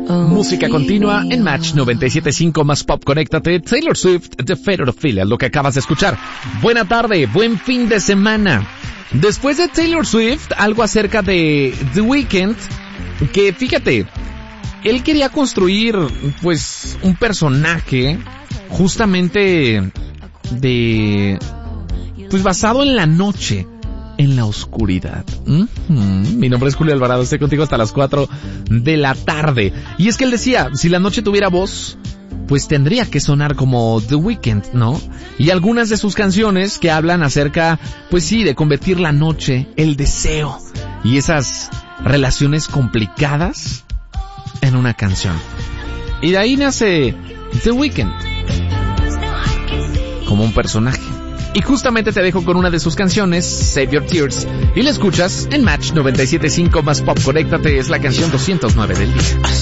Música continua en Match 97.5 más Pop. Conéctate. Taylor Swift, The Federophilia, lo que acabas de escuchar. Buena tarde, buen fin de semana. Después de Taylor Swift, algo acerca de The Weeknd, que fíjate, él quería construir, pues, un personaje justamente pues basado en la noche, en la oscuridad. Mi nombre es Julio Alvarado, estoy contigo hasta las 4 de la tarde. Y es que él decía, si la noche tuviera voz, pues tendría que sonar como The Weeknd, ¿no? Y algunas de sus canciones que hablan acerca, pues sí, de convertir la noche, el deseo y esas relaciones complicadas en una canción. Y de ahí nace The Weeknd como un personaje. Y justamente te dejo con una de sus canciones, Save Your Tears, y la escuchas en Match 97.5 más Pop. Conéctate, es la canción 209 del día.